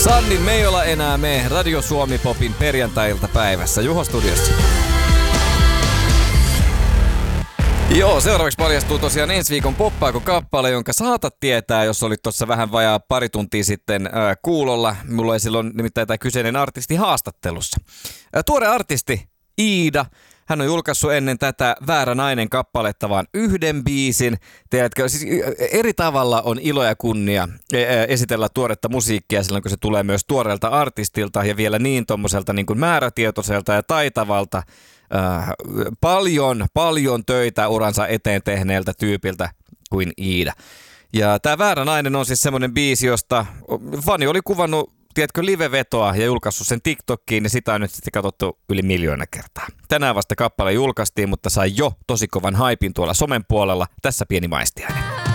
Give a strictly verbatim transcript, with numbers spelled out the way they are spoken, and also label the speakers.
Speaker 1: Sannin me ei olla enää me, Radio Suomi Popin perjantai-iltapäivässä. Juho studiossa. Joo, seuraavaksi paljastuu tosiaan ensi viikon poppaako kappale, jonka saatat tietää, jos olit tuossa vähän vajaa pari tuntia sitten äh, kuulolla. Mulla ei silloin nimittäin tämä kyseinen artisti haastattelussa. Äh, tuore artisti Iida. Hän on julkaissut ennen tätä Väärä nainen kappaletta vaan yhden biisin. Tiedätkö, siis eri tavalla on ilo ja kunnia esitellä tuoretta musiikkia silloin, kun se tulee myös tuoreelta artistilta ja vielä niin tommoselta niin kuin määrätietoiselta ja taitavalta. Äh, paljon, paljon töitä uransa eteen tehneeltä tyypiltä kuin Iida. Ja tää Väärä nainen on siis semmoinen biisi, josta fani oli kuvannut, tiedätkö, live-vetoa ja julkaissut sen TikTokkiin, niin sitä on nyt sitten katsottu yli miljoona kertaa. Tänään vasta kappale julkaistiin, mutta sai jo tosi kovan haipin tuolla somen puolella. Tässä pieni maistiainen.